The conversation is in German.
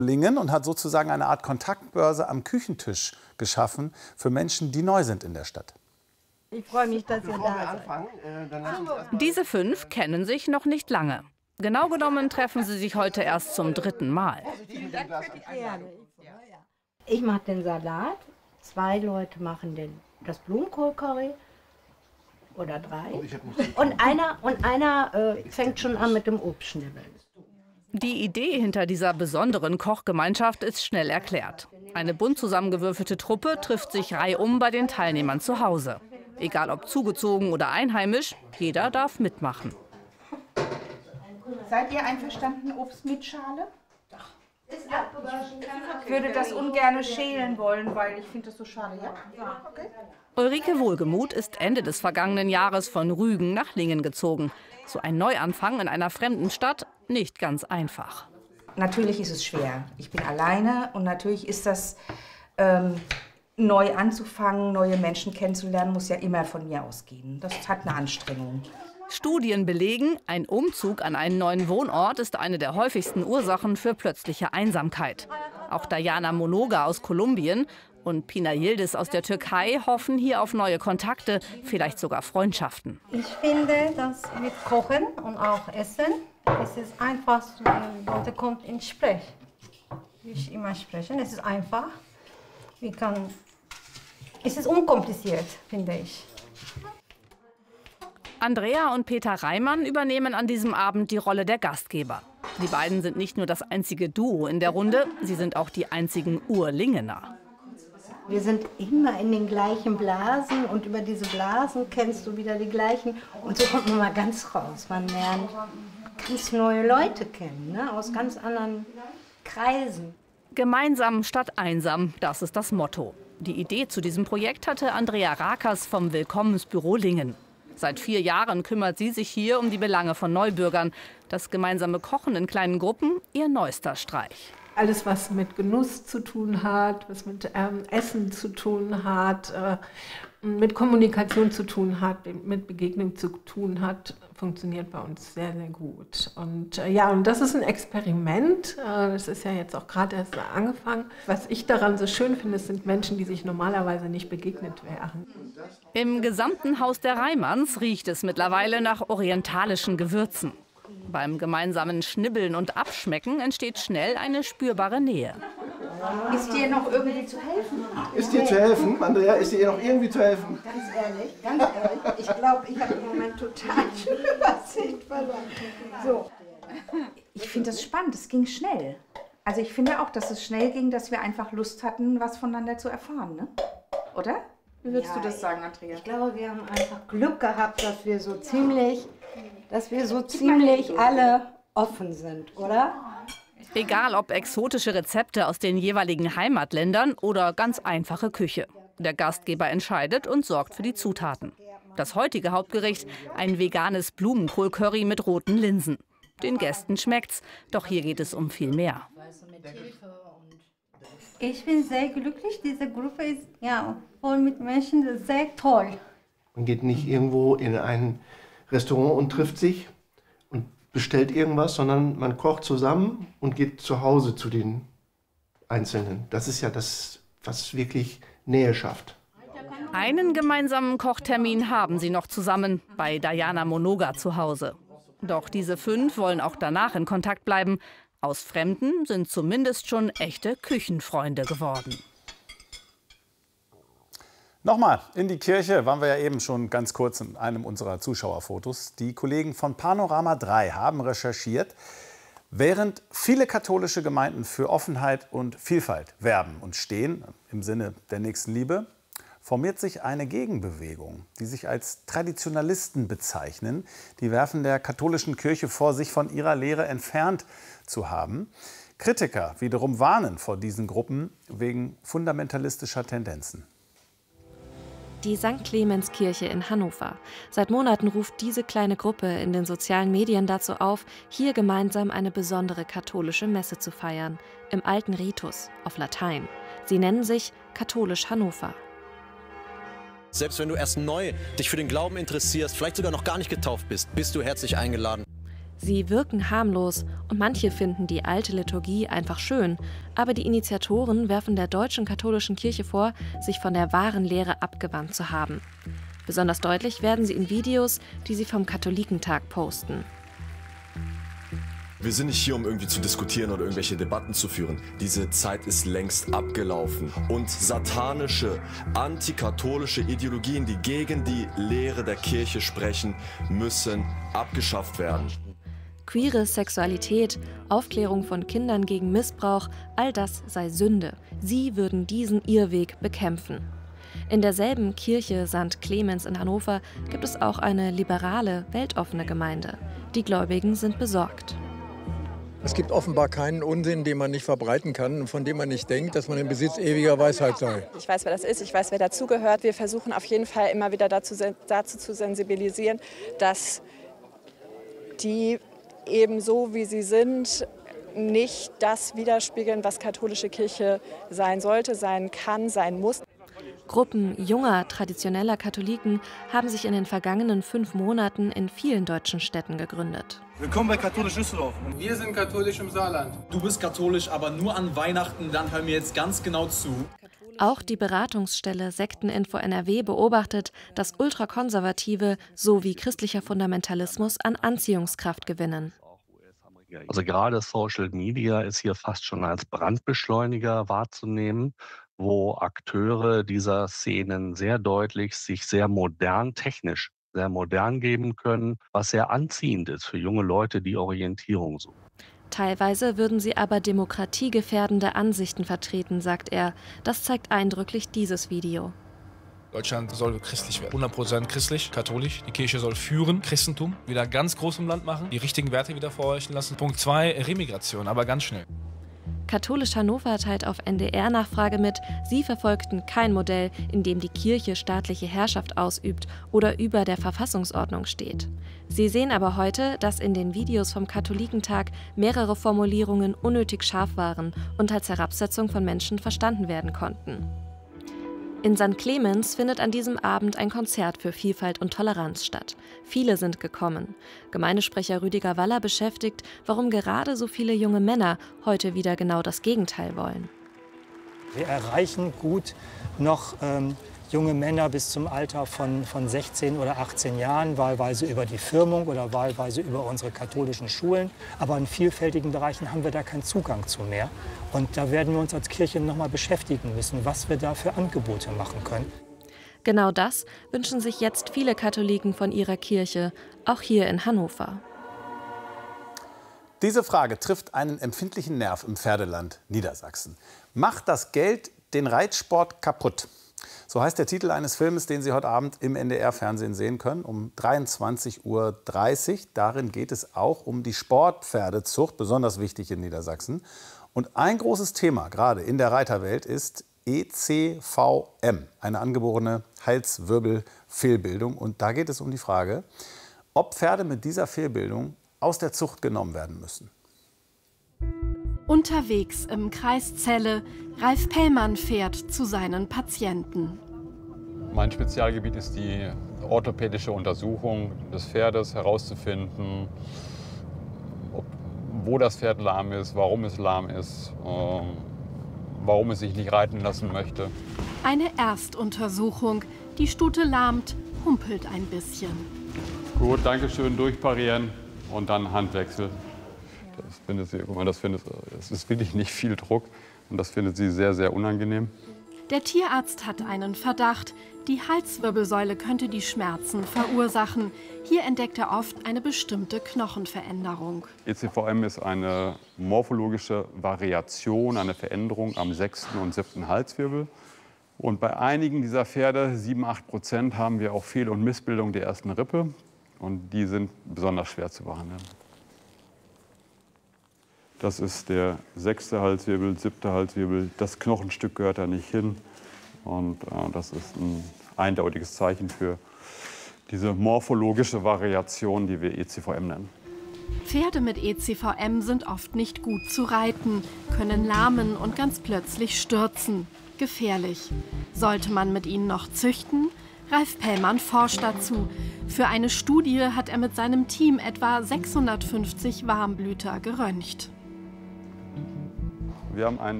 Lingen und hat sozusagen eine Art Kontaktbörse am Küchentisch geschaffen für Menschen, die neu sind in der Stadt. Ich freue mich, dass ihr da seid. Diese 5 kennen sich noch nicht lange. Genau genommen treffen sie sich heute erst zum 3. Mal. Ich mache den Salat, 2 Leute machen das Blumenkohlcurry oder 3. Und einer fängt schon an mit dem Obstschnibbeln. Die Idee hinter dieser besonderen Kochgemeinschaft ist schnell erklärt. Eine bunt zusammengewürfelte Truppe trifft sich reihum bei den Teilnehmern zu Hause. Egal ob zugezogen oder einheimisch, jeder darf mitmachen. Seid ihr einverstanden, Obst mit Schale? Ich würde das ungern schälen wollen, weil ich finde das so schade. Ja? Okay. Ulrike Wohlgemuth ist Ende des vergangenen Jahres von Rügen nach Lingen gezogen. So ein Neuanfang in einer fremden Stadt, nicht ganz einfach. Natürlich ist es schwer. Ich bin alleine und natürlich ist das neu anzufangen, neue Menschen kennenzulernen, muss ja immer von mir ausgehen. Das hat eine Anstrengung. Studien belegen, ein Umzug an einen neuen Wohnort ist eine der häufigsten Ursachen für plötzliche Einsamkeit. Auch Diana Monoga aus Kolumbien und Pina Yildiz aus der Türkei hoffen hier auf neue Kontakte, vielleicht sogar Freundschaften. Ich finde, dass mit Kochen und auch Essen, es ist einfach, Leute kommen ins Gespräch. Nicht immer sprechen, es ist einfach. Es ist unkompliziert, finde ich. Andrea und Peter Reimann übernehmen an diesem Abend die Rolle der Gastgeber. Die beiden sind nicht nur das einzige Duo in der Runde, sie sind auch die einzigen Urlingener. Wir sind immer in den gleichen Blasen und über diese Blasen kennst du wieder die gleichen. Und so kommt man mal ganz raus. Man lernt ganz neue Leute kennen, ne? Aus ganz anderen Kreisen. Gemeinsam statt einsam, das ist das Motto. Die Idee zu diesem Projekt hatte Andrea Rakers vom Willkommensbüro Lingen. Seit 4 Jahren kümmert sie sich hier um die Belange von Neubürgern. Das gemeinsame Kochen in kleinen Gruppen, ihr neuester Streich. Alles, was mit Genuss zu tun hat, was mit Essen zu tun hat, mit Kommunikation zu tun hat, mit Begegnung zu tun hat, funktioniert bei uns sehr, sehr gut. Und und das ist ein Experiment. Das ist ja jetzt auch gerade erst angefangen. Was ich daran so schön finde, sind Menschen, die sich normalerweise nicht begegnet wären. Im gesamten Haus der Reimanns riecht es mittlerweile nach orientalischen Gewürzen. Beim gemeinsamen Schnibbeln und Abschmecken entsteht schnell eine spürbare Nähe. Ist dir noch irgendwie zu helfen? Ist dir zu helfen, Andrea? Ist dir noch irgendwie zu helfen? Ganz ehrlich, ich glaube, ich habe im Moment total Übersicht verloren. So. Ich finde das spannend, es ging schnell. Also ich finde auch, dass es schnell ging, dass wir einfach Lust hatten, was voneinander zu erfahren, ne? Oder? Wie würdest du das sagen, Andrea? Ich glaube, wir haben einfach Glück gehabt, dass wir so ziemlich alle offen sind, oder? Egal ob exotische Rezepte aus den jeweiligen Heimatländern oder ganz einfache Küche. Der Gastgeber entscheidet und sorgt für die Zutaten. Das heutige Hauptgericht, ein veganes Blumenkohl-Curry mit roten Linsen. Den Gästen schmeckt's, doch hier geht es um viel mehr. Ich bin sehr glücklich, diese Gruppe ist voll mit Menschen, das ist sehr toll. Man geht nicht irgendwo in ein Restaurant und trifft sich und bestellt irgendwas, sondern man kocht zusammen und geht zu Hause zu den Einzelnen. Das ist ja das, was wirklich Nähe schafft. Einen gemeinsamen Kochtermin haben sie noch zusammen bei Diana Monoga zu Hause. Doch diese 5 wollen auch danach in Kontakt bleiben. Aus Fremden sind zumindest schon echte Küchenfreunde geworden. Nochmal, in die Kirche waren wir ja eben schon ganz kurz in einem unserer Zuschauerfotos. Die Kollegen von Panorama 3 haben recherchiert, während viele katholische Gemeinden für Offenheit und Vielfalt werben und stehen, im Sinne der Nächstenliebe, formiert sich eine Gegenbewegung, die sich als Traditionalisten bezeichnen. Die werfen der katholischen Kirche vor, sich von ihrer Lehre entfernt zu haben. Kritiker wiederum warnen vor diesen Gruppen wegen fundamentalistischer Tendenzen. Die St. Clemenskirche in Hannover. Seit Monaten ruft diese kleine Gruppe in den sozialen Medien dazu auf, hier gemeinsam eine besondere katholische Messe zu feiern. Im alten Ritus, auf Latein. Sie nennen sich Katholisch Hannover. Selbst wenn du erst neu dich für den Glauben interessierst, vielleicht sogar noch gar nicht getauft bist, bist du herzlich eingeladen. Sie wirken harmlos und manche finden die alte Liturgie einfach schön. Aber die Initiatoren werfen der deutschen katholischen Kirche vor, sich von der wahren Lehre abgewandt zu haben. Besonders deutlich werden sie in Videos, die sie vom Katholikentag posten. Wir sind nicht hier, um irgendwie zu diskutieren oder irgendwelche Debatten zu führen. Diese Zeit ist längst abgelaufen. Und satanische, antikatholische Ideologien, die gegen die Lehre der Kirche sprechen, müssen abgeschafft werden. Queere Sexualität, Aufklärung von Kindern gegen Missbrauch, all das sei Sünde. Sie würden diesen Irrweg bekämpfen. In derselben Kirche St. Clemens in Hannover gibt es auch eine liberale, weltoffene Gemeinde. Die Gläubigen sind besorgt. Es gibt offenbar keinen Unsinn, den man nicht verbreiten kann und von dem man nicht denkt, dass man im Besitz ewiger Weisheit sei. Ich weiß, wer das ist, ich weiß, wer dazugehört. Wir versuchen auf jeden Fall immer wieder dazu zu sensibilisieren, dass die eben so, wie sie sind, nicht das widerspiegeln, was katholische Kirche sein sollte, sein kann, sein muss. Gruppen junger, traditioneller Katholiken haben sich in den vergangenen 5 Monaten in vielen deutschen Städten gegründet. Willkommen bei Katholisch Düsseldorf. Wir sind katholisch im Saarland. Du bist katholisch, aber nur an Weihnachten, dann hör mir jetzt ganz genau zu. Auch die Beratungsstelle Sekteninfo NRW beobachtet, dass Ultrakonservative sowie christlicher Fundamentalismus an Anziehungskraft gewinnen. Also gerade Social Media ist hier fast schon als Brandbeschleuniger wahrzunehmen, wo Akteure dieser Szenen sehr deutlich sich sehr modern, technisch sehr modern geben können, was sehr anziehend ist für junge Leute, die Orientierung suchen. Teilweise würden sie aber demokratiegefährdende Ansichten vertreten, sagt er. Das zeigt eindrücklich dieses Video. Deutschland soll christlich werden. 100% christlich, katholisch. Die Kirche soll führen, Christentum wieder ganz groß im Land machen, die richtigen Werte wieder vorherrschen lassen. Punkt 2, Remigration, aber ganz schnell. Katholisch Hannover teilt auf NDR-Nachfrage mit, sie verfolgten kein Modell, in dem die Kirche staatliche Herrschaft ausübt oder über der Verfassungsordnung steht. Sie sehen aber heute, dass in den Videos vom Katholikentag mehrere Formulierungen unnötig scharf waren und als Herabsetzung von Menschen verstanden werden konnten. In St. Clemens findet an diesem Abend ein Konzert für Vielfalt und Toleranz statt. Viele sind gekommen. Gemeindesprecher Rüdiger Waller beschäftigt, warum gerade so viele junge Männer heute wieder genau das Gegenteil wollen. Wir erreichen gut noch junge Männer bis zum Alter von 16 oder 18 Jahren, wahlweise über die Firmung oder wahlweise über unsere katholischen Schulen. Aber in vielfältigen Bereichen haben wir da keinen Zugang zu mehr. Und da werden wir uns als Kirche noch mal beschäftigen müssen, was wir da für Angebote machen können. Genau das wünschen sich jetzt viele Katholiken von ihrer Kirche, auch hier in Hannover. Diese Frage trifft einen empfindlichen Nerv im Pferdeland Niedersachsen. Macht das Geld den Reitsport kaputt? So heißt der Titel eines Filmes, den Sie heute Abend im NDR-Fernsehen sehen können, um 23:30 Uhr. Darin geht es auch um die Sportpferdezucht, besonders wichtig in Niedersachsen. Und ein großes Thema, gerade in der Reiterwelt, ist ECVM, eine angeborene Halswirbelfehlbildung. Und da geht es um die Frage, ob Pferde mit dieser Fehlbildung aus der Zucht genommen werden müssen. Unterwegs im Kreis Celle, Ralf Pellmann fährt zu seinen Patienten. Mein Spezialgebiet ist die orthopädische Untersuchung des Pferdes, herauszufinden, wo das Pferd lahm ist, warum es lahm ist, warum es sich nicht reiten lassen möchte. Eine Erstuntersuchung. Die Stute lahmt, humpelt ein bisschen. Gut, danke schön, durchparieren und dann Handwechsel. Das ist wirklich nicht viel Druck und das findet sie sehr, sehr unangenehm. Der Tierarzt hat einen Verdacht. Die Halswirbelsäule könnte die Schmerzen verursachen. Hier entdeckt er oft eine bestimmte Knochenveränderung. ECVM ist eine morphologische Variation, eine Veränderung am 6. und 7. Halswirbel. Und bei einigen dieser Pferde, 7–8%, haben wir auch Fehl- und Missbildung der ersten Rippe. Und die sind besonders schwer zu behandeln. Das ist der 6. Halswirbel, 7. Halswirbel. Das Knochenstück gehört da nicht hin. Und das ist ein eindeutiges Zeichen für diese morphologische Variation, die wir ECVM nennen. Pferde mit ECVM sind oft nicht gut zu reiten, können lahmen und ganz plötzlich stürzen. Gefährlich. Sollte man mit ihnen noch züchten? Ralf Pellmann forscht dazu. Für eine Studie hat er mit seinem Team etwa 650 Warmblüter geröntgt. Wir haben ein